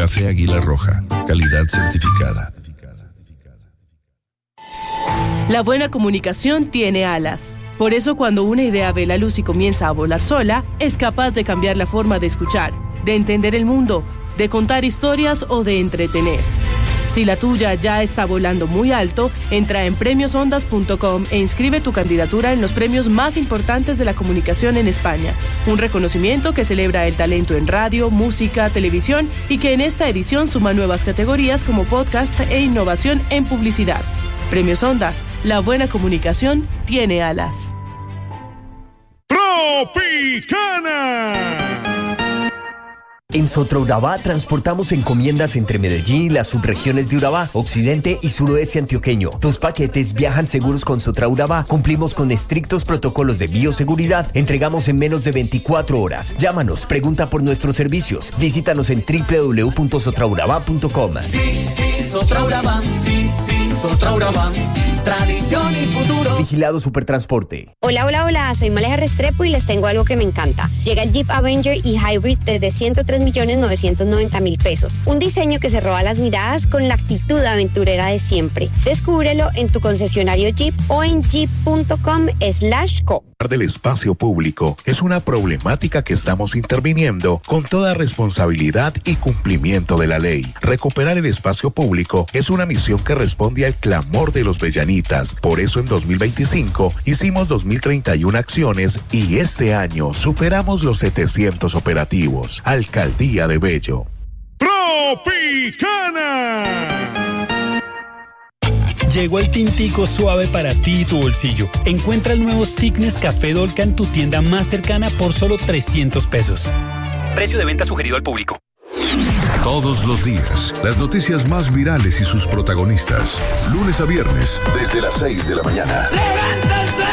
Café Águila Roja, calidad certificada. La buena comunicación tiene alas. Por eso, cuando una idea ve la luz y comienza a volar sola, es capaz de cambiar la forma de escuchar, de entender el mundo, de contar historias o de entretener. Si la tuya ya está volando muy alto, entra en premiosondas.com e inscribe tu candidatura en los premios más importantes de la comunicación en España. Un reconocimiento que celebra el talento en radio, música, televisión y que en esta edición suma nuevas categorías como podcast e innovación en publicidad. Premios Ondas, la buena comunicación tiene alas. Tropicana. En Sotraurabá transportamos encomiendas entre Medellín y las subregiones de Urabá, occidente y suroeste antioqueño. Tus paquetes viajan seguros con Sotraurabá. Cumplimos con estrictos protocolos de bioseguridad. Entregamos en menos de 24 horas. Llámanos, pregunta por nuestros servicios. Visítanos en www.sotraurabá.com. Sí, Sotraurabá, sí, Sotraurabá. Tradición y futuro. Vigilado Supertransporte. Hola, soy Maleja Restrepo y les tengo algo que me encanta. Llega el Jeep Avenger y Hybrid desde 103.990.000 pesos. Un diseño que se roba las miradas con la actitud aventurera de siempre. Descúbrelo en tu concesionario Jeep o en jeep.com/co. Del espacio público es una problemática que estamos interviniendo con toda responsabilidad y cumplimiento de la ley. Recuperar el espacio público es una misión que responde al clamor de los bellanitas. Por eso en 2025 hicimos 2031 acciones y este año superamos los 700 operativos. Alcaldía de Bello. Tropicana. Llegó el tintico suave para ti y tu bolsillo. Encuentra el nuevo stick Nescafé Dolca en tu tienda más cercana por solo 300 pesos. Precio de venta sugerido al público. Todos los días, las noticias más virales y sus protagonistas. Lunes a viernes, desde las 6 de la mañana. ¡Levántense!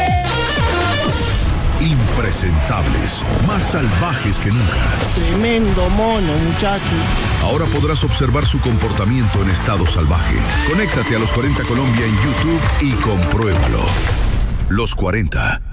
Impresentables, más salvajes que nunca. Tremendo mono, muchacho. Ahora podrás observar su comportamiento en estado salvaje. Conéctate a Los 40 Colombia en YouTube y compruébalo. Los 40.